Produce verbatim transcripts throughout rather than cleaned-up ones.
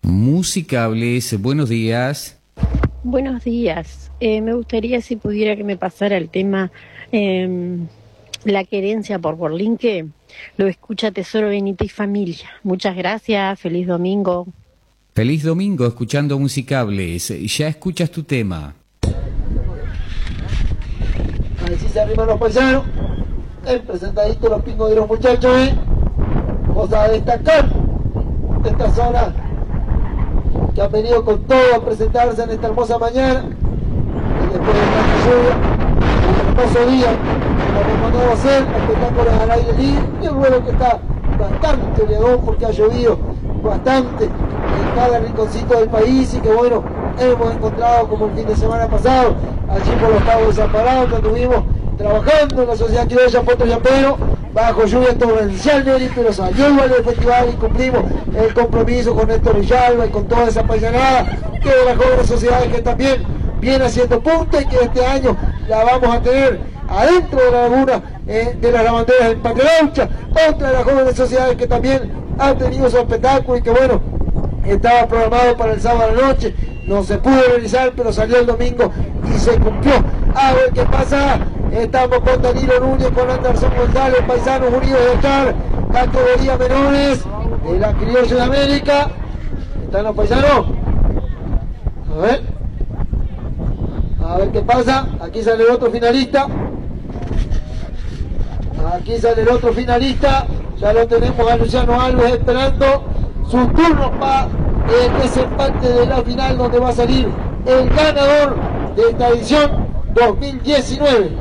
Musicables, buenos días. Buenos días. Eh, me gustaría si pudiera que me pasara el tema eh, La querencia por Borlinque. Lo escucha Tesoro Benito y familia. Muchas gracias, feliz domingo. Feliz domingo escuchando Musicables. Ya escuchas tu tema. Ahí sí se arriman los paisanos. El presentadito los pingos de los muchachos, ¿eh? Vamos a destacar esta zona que han venido con todo a presentarse en esta hermosa mañana y después de tanta lluvia, un hermoso día como mandado a hacer, espectáculos al aire libre y el vuelo que está bastante oleagón porque ha llovido bastante en cada rinconcito del país y que bueno, hemos encontrado como el fin de semana pasado allí por los Pagos de San Parado, que estuvimos trabajando en la Sociedad Criolla Puerto Yapero bajo lluvia torrencial, Neri, pero salió igual del festival y cumplimos el compromiso con Néstor Villalba y con toda esa paisanada que de las jóvenes sociedades que también viene haciendo punta y que este año la vamos a tener adentro de la laguna eh, de las lavanderas en Patrelaucha, otra de las jóvenes sociedades que también ha tenido su espectáculo y que bueno, estaba programado para el sábado a la noche, no se pudo realizar, pero salió el domingo y se cumplió. A ver qué pasa. Estamos con Danilo Núñez, con Anderson González, Paisanos Unidos de Car, categoría menores de la Criolla de América. ¿Están los paisanos? A ver. A ver qué pasa. Aquí sale el otro finalista. Aquí sale el otro finalista. Ya lo tenemos a Luciano Alves esperando su turno para el desempate de la final, donde va a salir el ganador de esta edición dos mil diecinueve.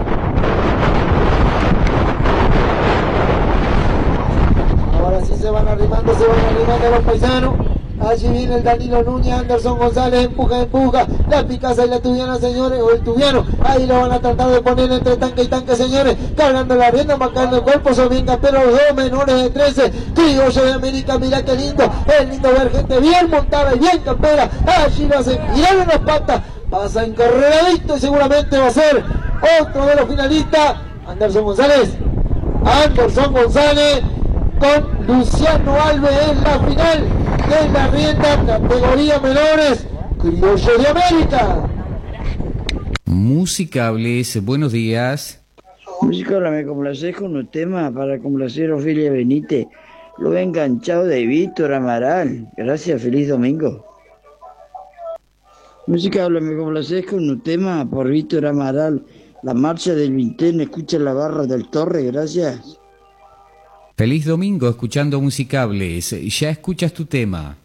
Ahora sí se van arrimando, se van arrimando los paisanos. Allí viene el Danilo Núñez, Anderson González, empuja, empuja, la Picasa y la Tubiana, señores, o el Tubiano, ahí lo van a tratar de poner entre tanque y tanque, señores, cargando la rienda, marcando el cuerpo, son bien camperos, los dos menores de trece, Criollo de América, mira qué lindo, es lindo ver gente bien montada y bien campera, allí lo hacen, giraron las patas, pasa encarreradito y seguramente va a ser otro de los finalistas, Anderson González, Anderson González, con Luciano Alves en la final de la rienda categoría menores Criollo de América. Musicables, buenos días. Musicables, me complacés con un tema para complacer a Ofelia Benítez. Lo he enganchado de Víctor Amaral. Gracias, feliz domingo. Musicables, me complacés con un tema por Víctor Amaral. La marcha del Vintén, escucha la barra del Torre, gracias. Feliz domingo escuchando Musicables. Ya escuchas tu tema.